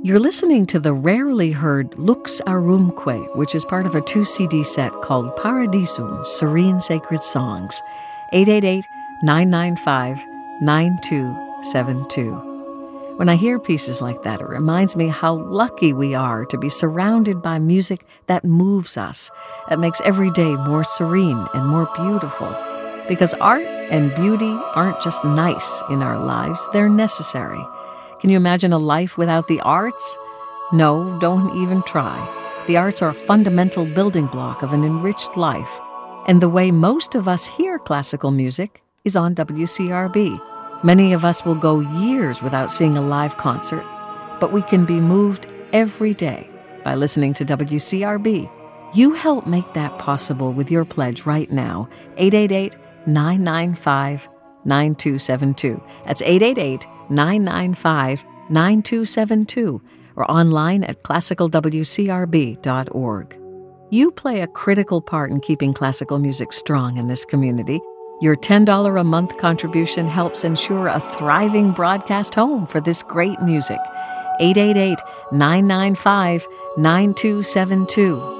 You're listening to the rarely heard Lux Arumque, which is part of a 2-CD set called Paradisum, Serene Sacred Songs, 888-995-9272. When I hear pieces like that, it reminds me how lucky we are to be surrounded by music that moves us, that makes every day more serene and more beautiful. Because art and beauty aren't just nice in our lives, they're necessary. Can you imagine a life without the arts? No, don't even try. The arts are a fundamental building block of an enriched life. And the way most of us hear classical music is on WCRB. Many of us will go years without seeing a live concert, but we can be moved every day by listening to WCRB. You help make that possible with your pledge right now, 888-995-9272. That's 888-995-9272, or online at classicalwcrb.org. You play a critical part in keeping classical music strong in this community. Your $10 a month contribution helps ensure a thriving broadcast home for this great music. 888-995-9272.